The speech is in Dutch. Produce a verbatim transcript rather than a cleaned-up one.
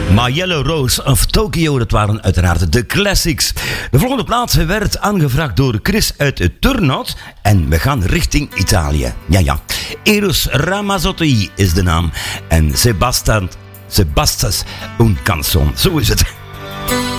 My Yellow Rose of Tokyo, dat waren uiteraard de classics. De volgende plaats werd aangevraagd door Chris uit Turnhout en we gaan richting Italië. Ja, ja. Eros Ramazzotti is de naam en Sebastian, Sebastas un canzon. Zo is het.